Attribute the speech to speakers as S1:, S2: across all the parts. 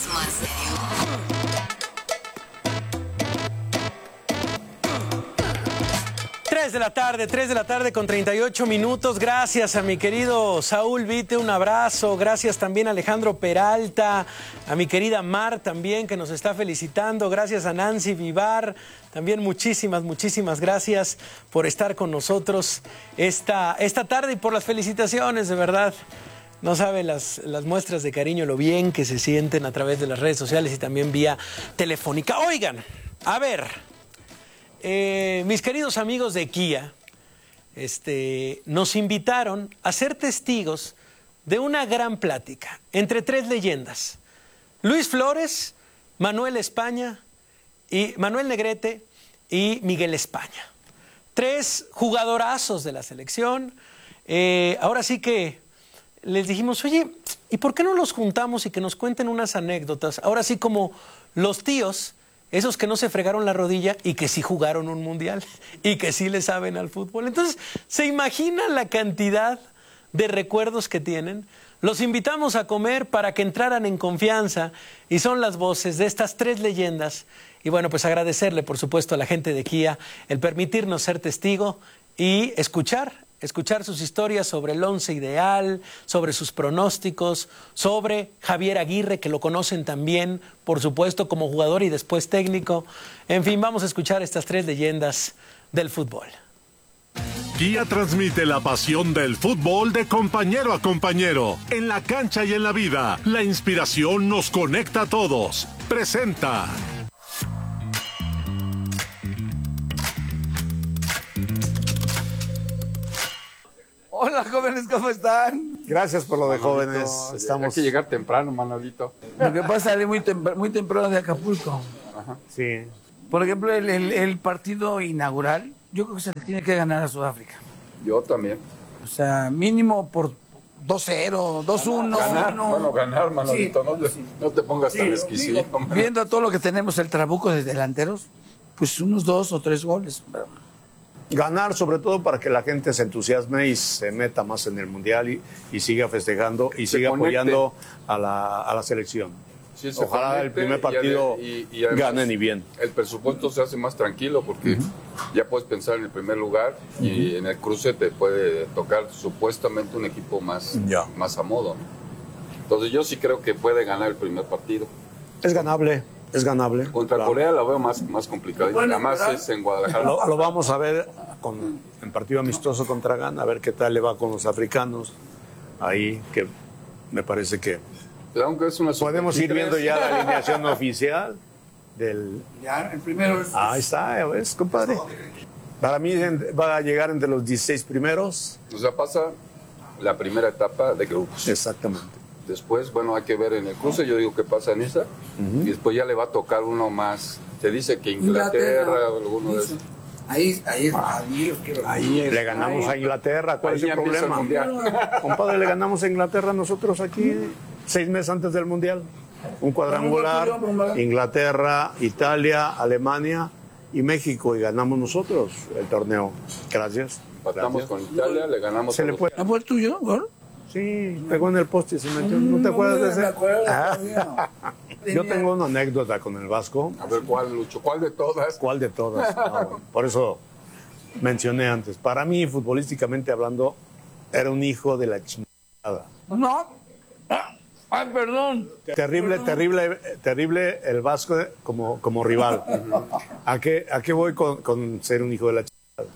S1: más serio.
S2: 3 de la tarde con 38 minutos. Gracias a mi querido Saúl Vite, un abrazo. Gracias también a Alejandro Peralta, a mi querida Mar también que nos está felicitando. Gracias a Nancy Vivar, también muchísimas gracias por estar con nosotros esta tarde y por las felicitaciones, de verdad. No sabe las muestras de cariño, lo bien que se sienten a través de las redes sociales y también vía telefónica. Oigan, a ver, mis queridos amigos de Kia nos invitaron a ser testigos de una gran plática entre tres leyendas: Luis Flores, Manuel Negrete y Miguel España. Tres jugadorazos de la selección. Ahora sí que les dijimos, oye, ¿y por qué no los juntamos y que nos cuenten unas anécdotas? Ahora sí, como los tíos, esos que no se fregaron la rodilla y que sí jugaron un mundial y que sí le saben al fútbol. Entonces, ¿se imaginan la cantidad de recuerdos que tienen? Los invitamos a comer para que entraran en confianza y son las voces de estas tres leyendas. Y bueno, pues agradecerle, por supuesto, a la gente de Kia el permitirnos ser testigo y escuchar sus historias sobre el once ideal, sobre sus pronósticos, sobre Javier Aguirre, que lo conocen también, por supuesto, como jugador y después técnico. En fin, vamos a escuchar estas tres leyendas del fútbol.
S3: Kia transmite la pasión del fútbol de compañero a compañero, en la cancha y en la vida. La inspiración nos conecta a todos. Presenta.
S4: Hola, jóvenes, ¿cómo están?
S5: Gracias por lo de
S4: Manolito,
S5: jóvenes. Estamos...
S4: Hay que llegar temprano, Manolito. Lo que pasa es muy temprano de Acapulco.
S5: Ajá. Sí.
S4: Por ejemplo, el partido inaugural, yo creo que se le tiene que ganar a Sudáfrica.
S6: Yo también.
S4: O sea, mínimo por 2-0, 2-1.
S6: Ganar, bueno, ganar, Manolito.
S4: Sí.
S6: No te pongas tan exquisito.
S4: Viendo todo lo que tenemos, el trabuco de delanteros, pues unos 2 o 3 goles.
S5: Ganar, sobre todo para que la gente se entusiasme y se meta más en el Mundial y siga festejando y siga apoyando a la selección.
S6: Sí,
S5: ojalá el primer partido
S6: y además,
S5: ganen y bien.
S6: El presupuesto se hace más tranquilo porque ya puedes pensar en el primer lugar y en el cruce te puede tocar supuestamente un equipo más a modo, ¿no? Entonces yo sí creo que puede ganar el primer partido.
S5: Es ganable.
S6: Contra Corea la veo más complicada.
S4: Bueno,
S6: además es en Guadalajara.
S5: Lo vamos a ver en partido amistoso contra Ghana, a ver qué tal le va con los africanos. Ahí que me parece que
S6: aunque es una
S5: podemos ir viendo ya la alineación oficial del...
S4: Ya, el primero es...
S5: Ahí está, ¿ves, compadre? Para mí va a llegar entre los 16 primeros.
S6: O sea, pasa la primera etapa de grupos.
S5: Exactamente.
S6: Después, bueno, hay que ver en el cruce, yo digo que pasa en esa, y después ya le va a tocar uno más. Se dice que Inglaterra o alguno de esos.
S4: Ahí
S5: le ganamos a Inglaterra, ¿cuál es el problema? Compadre, le ganamos a Inglaterra nosotros aquí 6 meses antes del Mundial. Un cuadrangular, Inglaterra, Italia, Alemania y México, y ganamos nosotros el torneo. Gracias.
S6: Empatamos con Italia, le ganamos
S5: ¿Se le puede?
S4: ¿No fue el tuyo, gol?
S5: Sí, pegó en el poste y se metió. ¿No te acuerdas de ese?
S4: Me acuerdo,
S5: Yo tengo una anécdota con el Vasco.
S6: A ver, ¿cuál, Lucho? ¿Cuál de todas?
S5: ¿Cuál de todas? No, por eso mencioné antes. Para mí, futbolísticamente hablando, era un hijo de la chingada.
S4: No. Ay, perdón.
S5: Terrible el Vasco como rival. ¿A qué voy con ser un hijo de la chingada?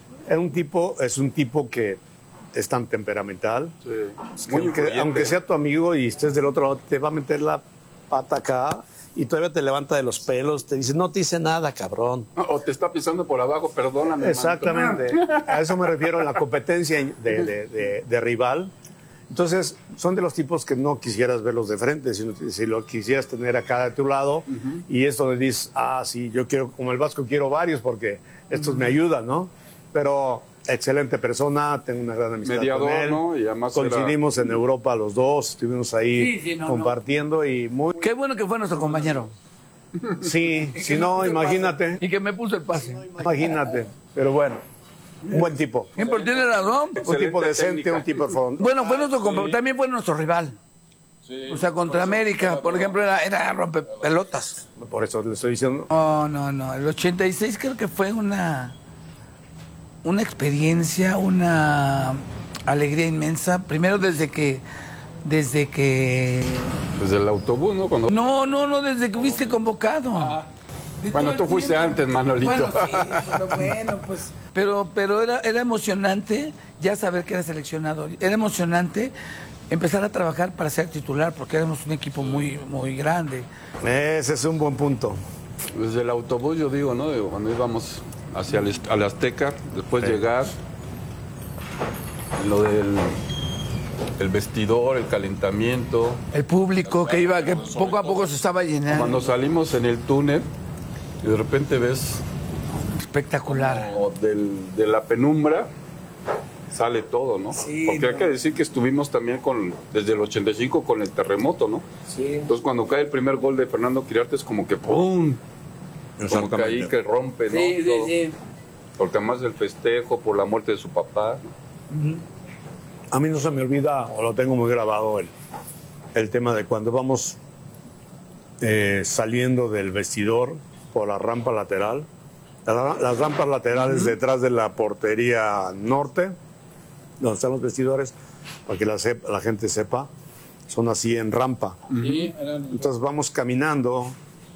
S5: Es un tipo que es tan temperamental.
S6: Sí.
S5: Aunque sea tu amigo y estés del otro lado, te va a meter la pata acá y todavía te levanta de los pelos, te dice, no te hice nada, cabrón.
S6: O te está pisando por abajo, perdóname.
S5: Exactamente. A eso me refiero, en la competencia de rival. Entonces, son de los tipos que no quisieras verlos de frente, sino si lo quisieras tener acá de tu lado, y es donde dices, sí, yo quiero, como el Vasco, quiero varios porque estos me ayudan, ¿no? Pero excelente persona, tengo una gran amistad
S6: mediador,
S5: con él.
S6: ¿no? Y además
S5: coincidimos en Europa los dos, estuvimos ahí compartiendo y muy...
S4: Qué bueno que fue nuestro compañero.
S5: Sí, si no, imagínate.
S4: Y que me puso el pase.
S5: Imagínate, pero bueno, un buen tipo.
S4: Siempre tiene razón.
S5: Un tipo decente, un tipo fondo.
S4: Bueno, fue nuestro también fue nuestro rival.
S6: Sí,
S4: O sea, contra América, por ejemplo, era rompepelotas.
S5: Por eso le estoy diciendo.
S4: No. El 86 creo que fue una experiencia, una alegría inmensa. Primero desde que
S6: Desde el autobús, ¿no? Cuando...
S4: No, desde que fuiste convocado. De
S6: Bueno,
S4: todo
S6: tú
S4: el
S6: fuiste
S4: tiempo.
S6: antes, Manolito.
S4: Bueno, sí, pues. Pero era emocionante ya saber que era seleccionado. Era emocionante empezar a trabajar para ser titular, porque éramos un equipo muy, muy grande.
S5: Ese es un buen punto.
S6: Desde el autobús, yo digo, ¿no? Cuando íbamos hacia el Azteca, después llegar, lo del el vestidor, el calentamiento.
S4: El público que poco a poco se estaba llenando.
S6: Cuando salimos en el túnel y de repente ves
S4: Espectacular.
S6: como de la penumbra sale todo, ¿no?
S4: Sí,
S6: Porque hay que decir que estuvimos también desde el 85 con el terremoto, ¿no?
S4: Sí.
S6: Entonces cuando cae el primer gol de Fernando Quirarte es como que ¡pum! Como que ahí que rompe, ¿no? Todo.
S4: Sí.
S6: Porque además del festejo por la muerte de su papá.
S5: A mí no se me olvida, o lo tengo muy grabado, el tema de cuando vamos saliendo del vestidor por la rampa lateral. Las rampas laterales detrás de la portería norte, donde están los vestidores, para que la gente sepa, son así en rampa. Entonces vamos caminando,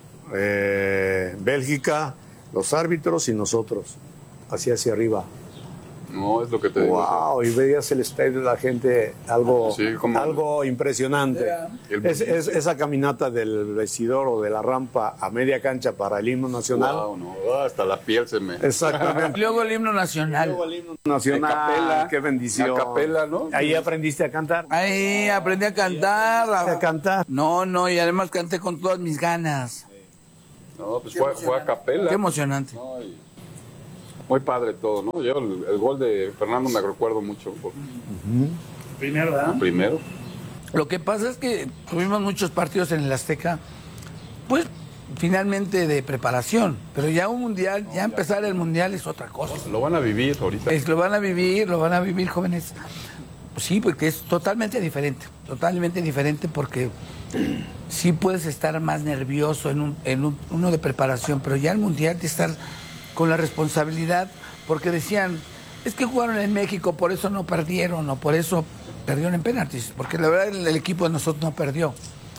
S5: Bélgica, los árbitros y nosotros, así hacia arriba.
S6: No, es lo que te digo.
S5: Wow, y veías el estadio de la gente, algo,
S6: Sí, como-
S5: algo impresionante. Esa caminata del vestidor o de la rampa a media cancha para el himno nacional.
S6: Wow, no, hasta la piel se me...
S5: Exactamente.
S4: Luego el himno nacional.
S5: Nacional,
S6: A capela,
S5: qué bendición.
S6: a capela, ¿no?
S5: Ahí aprendiste a cantar.
S4: Ahí aprendí a cantar.
S5: A cantar.
S4: No, y además canté con todas mis ganas.
S6: No, pues fue a capela.
S4: Qué emocionante.
S6: No, y muy padre todo, ¿no? Yo el gol de Fernando me recuerdo mucho.
S4: Primero, ¿verdad?
S6: Primero.
S4: Lo que pasa es que tuvimos muchos partidos en el Azteca, pues finalmente de preparación, pero ya un mundial, ya empezar el mundial es otra cosa.
S6: Lo van a vivir ahorita.
S4: Lo van a vivir jóvenes. Pues sí, porque es totalmente diferente porque sí puedes estar más nervioso en uno de preparación, pero ya el mundial de estar con la responsabilidad, porque decían, es que jugaron en México, por eso no perdieron, o por eso perdieron en penaltis, porque la verdad el equipo de nosotros no perdió.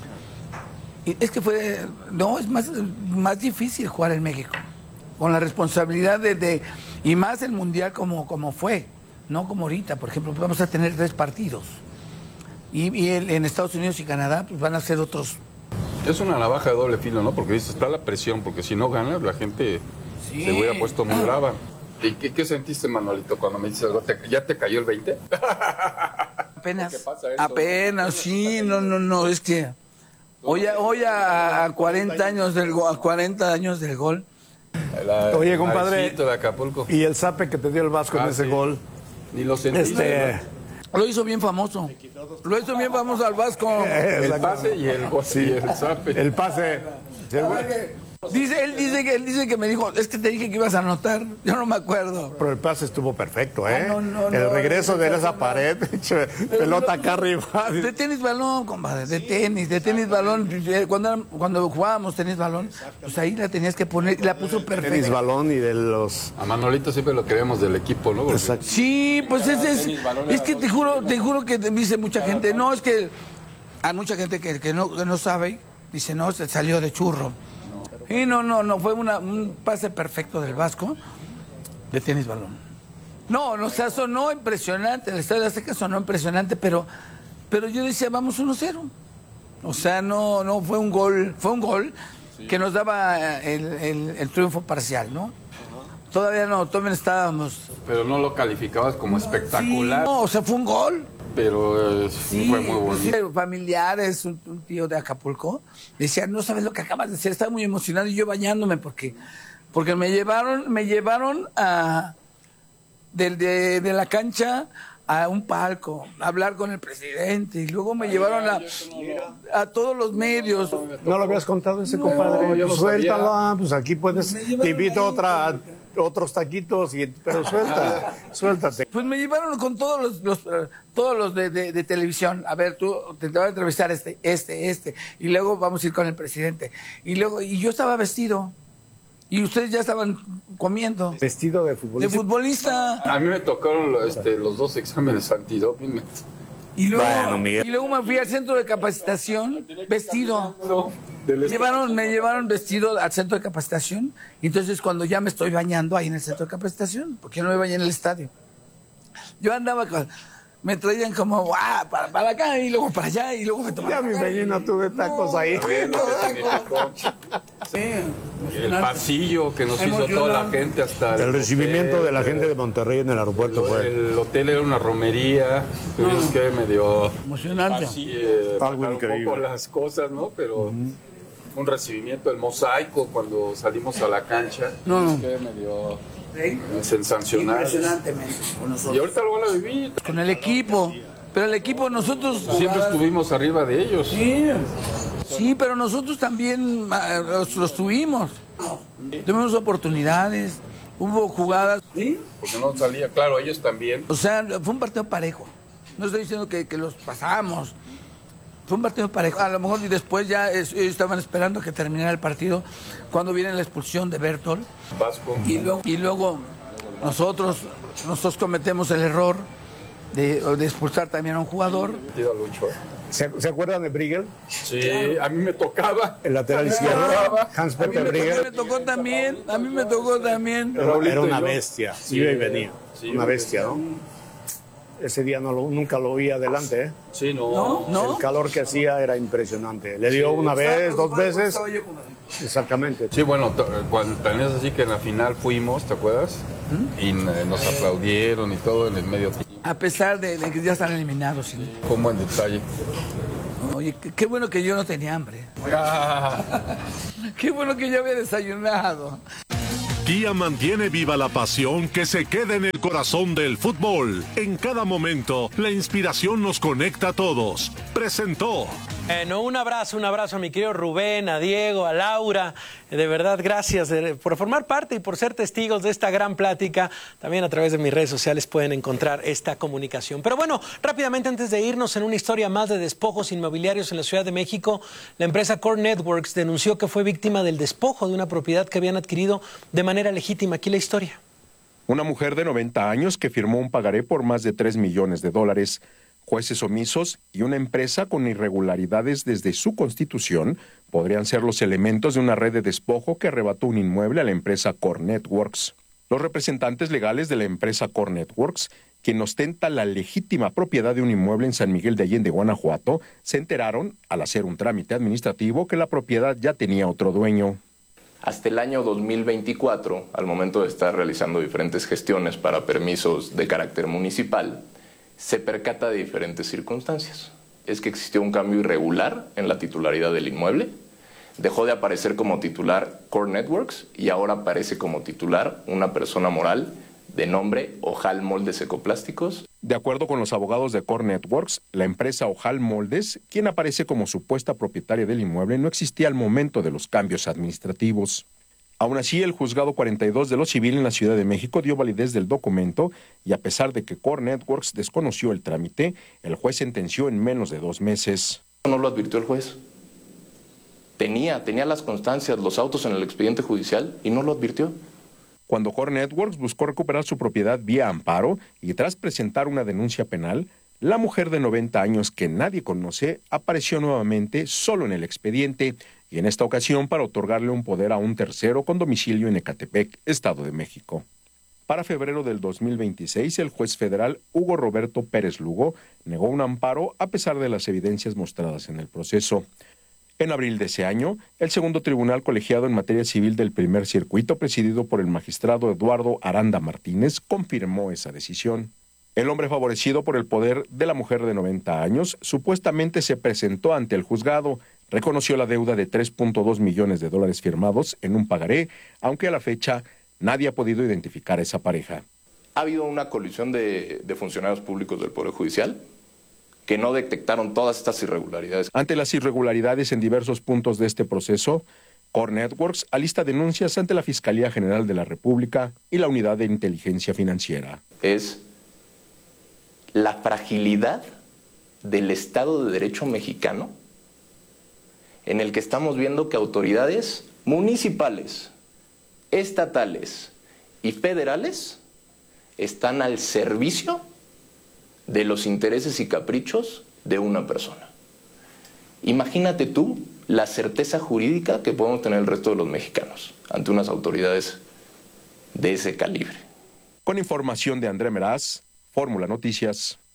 S4: Y es que es más difícil jugar en México, con la responsabilidad y más el mundial como fue, no como ahorita, por ejemplo, vamos a tener 3 partidos. Y en Estados Unidos y Canadá pues van a ser otros.
S6: Es una navaja de doble filo, ¿no? Porque dices, está la presión, porque si no ganas, la gente se hubiera puesto muy brava. ¿Y qué sentiste, Manuelito, cuando me dices algo? ¿Ya te cayó el 20?
S4: Apenas.
S6: ¿Qué pasa eso?
S4: Apenas, sí, no, es que hoy a 40 años del gol,
S5: Oye, compadre.
S6: Marcito de Acapulco.
S5: Y el zape que te dio el Vasco en ese
S6: sí.
S5: gol.
S6: Ni lo sentiste.
S4: lo hizo bien famoso. Lo hizo bien famoso al Vasco.
S6: El pase y el gol. Sí, el zape.
S5: El pase.
S4: Él dice que me dijo, es que te dije que ibas a anotar. Yo no me acuerdo.
S5: Pero el pase estuvo perfecto, ¿eh?
S4: no,
S5: el regreso de esa pared, pelota acá arriba.
S4: De tenis balón, compadre, de tenis balón. Cuando jugábamos tenis balón, pues ahí la tenías que poner y la puso perfecta.
S5: Tenis balón y de los...
S6: A Manolito siempre lo queremos del equipo, ¿no? Porque
S5: Exacto.
S4: Sí, pues es que te juro que dice mucha gente, no, es que hay mucha gente que no sabe, dice, no, se salió de churro. Y no, fue un pase perfecto del Vasco de tenis balón. No, o sea, sonó impresionante, el Estadio Azteca sonó impresionante, pero yo decía, vamos 1-0. O sea, no fue un gol que nos daba el triunfo parcial, ¿no? Todavía estábamos.
S6: Pero no lo calificabas como espectacular.
S4: Sí, no, o sea, fue un gol.
S6: Pero fue muy bonito.
S4: Sí, familiares, un tío de Acapulco, decía, no sabes lo que acabas de decir, estaba muy emocionado y yo bañándome porque me llevaron de la cancha a un palco, a hablar con el presidente, y luego me llevaron a todos los medios.
S5: ¿No lo habías contado ese compadre?
S6: No, yo lo
S5: Suéltalo,
S6: sabía.
S5: pues aquí puedes... Te invito a otros taquitos, pero suéltate.
S4: Pues me llevaron con todos los de televisión. A ver, tú te vas a entrevistar este. Y luego vamos a ir con el presidente. Y yo estaba vestido. Y ustedes ya estaban comiendo.
S5: ¿Vestido de futbolista?
S4: De futbolista.
S6: A mí me tocaron los 2 exámenes antidoping.
S4: Y luego me fui al centro de capacitación vestido. Me llevaron vestido al centro de capacitación. Y entonces cuando ya me estoy bañando ahí en el centro de capacitación, porque yo no me bañé en el estadio. Yo andaba me traían como para acá y luego para allá y luego me tomaban.
S5: Ya me imagino tú de tacos ahí.
S4: Sí,
S6: el pasillo que nos hizo toda la gente hasta
S5: el recibimiento
S6: hotel,
S5: de la gente de Monterrey en el aeropuerto fue.
S6: El hotel era una romería, tuvimos que medio
S4: emocionante.
S6: así,
S5: algo
S6: un
S5: increíble.
S6: poco las cosas, ¿no? Pero un recibimiento, el mosaico cuando salimos a la cancha, tuvimos que medio sensacional.
S4: Impresionantemente con nosotros.
S6: Y ahorita lo van a vivir.
S4: Con el equipo. Pero el equipo nosotros
S6: Siempre estuvimos arriba de ellos.
S4: Sí, pero nosotros también los tuvimos. Tuvimos oportunidades, hubo jugadas. ¿Sí?
S6: Porque no salía, claro, ellos también.
S4: O sea, fue un partido parejo. No estoy diciendo que los pasamos. Fue un partido parejo. A lo mejor y después ya ellos estaban esperando que terminara el partido cuando viene la expulsión de Bertol.
S6: Vasco.
S4: Y luego nosotros cometemos el error de expulsar también a un jugador.
S5: ¿Se acuerdan de Briegel?
S6: Sí, a mí me tocaba.
S5: El lateral izquierdo, Hans-Peter Briegel.
S4: A mí me tocó también.
S5: Era una bestia, iba y venía.
S6: Sí,
S5: una bestia, ¿no? Ese día nunca lo vi adelante, ¿eh?
S6: Sí, no.
S5: El calor que hacía era impresionante. Le dio una vez, 2 veces. Exactamente.
S6: Sí, bueno, cuando también es así que en la final fuimos, ¿te acuerdas? Y nos aplaudieron y todo en el medio tiempo.
S4: A pesar de que ya están eliminados. ¿Sí?
S6: Fue un buen detalle.
S4: Oye, qué bueno que yo no tenía hambre. Qué bueno que yo había desayunado.
S3: Kia mantiene viva la pasión que se queda en el corazón del fútbol. En cada momento, la inspiración nos conecta a todos. Presentó.
S2: Un abrazo a mi querido Rubén, a Diego, a Laura. De verdad, gracias por formar parte y por ser testigos de esta gran plática. También a través de mis redes sociales pueden encontrar esta comunicación. Pero bueno, rápidamente antes de irnos en una historia más de despojos inmobiliarios en la Ciudad de México, la empresa Core Networks denunció que fue víctima del despojo de una propiedad que habían adquirido de manera legítima. Aquí la historia.
S1: Una mujer de 90 años que firmó un pagaré por más de $3 millones. Jueces omisos y una empresa con irregularidades desde su constitución podrían ser los elementos de una red de despojo que arrebató un inmueble a la empresa Core Networks. Los representantes legales de la empresa Core Networks, quien ostenta la legítima propiedad de un inmueble en San Miguel de Allende, Guanajuato, se enteraron, al hacer un trámite administrativo, que la propiedad ya tenía otro dueño.
S7: Hasta el año 2024, al momento de estar realizando diferentes gestiones para permisos de carácter municipal, se percata de diferentes circunstancias. Es que existió un cambio irregular en la titularidad del inmueble, dejó de aparecer como titular Core Networks y ahora aparece como titular una persona moral de nombre Ojal Moldes Ecoplásticos.
S1: De acuerdo con los abogados de Core Networks, la empresa Ojal Moldes, quien aparece como supuesta propietaria del inmueble, no existía al momento de los cambios administrativos. Aún así, el juzgado 42 de lo civil en la Ciudad de México dio validez del documento y a pesar de que Core Networks desconoció el trámite, el juez sentenció en menos de 2 meses.
S7: No lo advirtió el juez. Tenía las constancias, los autos en el expediente judicial y no lo advirtió.
S1: Cuando Core Networks buscó recuperar su propiedad vía amparo y tras presentar una denuncia penal, la mujer de 90 años que nadie conoce apareció nuevamente solo en el expediente y en esta ocasión para otorgarle un poder a un tercero con domicilio en Ecatepec, Estado de México. Para febrero del 2026, el juez federal Hugo Roberto Pérez Lugo negó un amparo a pesar de las evidencias mostradas en el proceso. En abril de ese año, el segundo tribunal colegiado en materia civil del primer circuito, presidido por el magistrado Eduardo Aranda Martínez, confirmó esa decisión. El hombre favorecido por el poder de la mujer de 90 años supuestamente se presentó ante el juzgado, reconoció la deuda de $3.2 millones firmados en un pagaré, aunque a la fecha nadie ha podido identificar a esa pareja.
S7: Ha habido una colisión de funcionarios públicos del Poder Judicial que no detectaron todas estas irregularidades.
S1: Ante las irregularidades en diversos puntos de este proceso, Core Networks alista denuncias ante la Fiscalía General de la República y la Unidad de Inteligencia Financiera.
S7: Es la fragilidad del Estado de Derecho mexicano, en el que estamos viendo que autoridades municipales, estatales y federales están al servicio de los intereses y caprichos de una persona. Imagínate tú la certeza jurídica que podemos tener el resto de los mexicanos ante unas autoridades de ese calibre.
S1: Con información de André Meraz, Fórmula Noticias.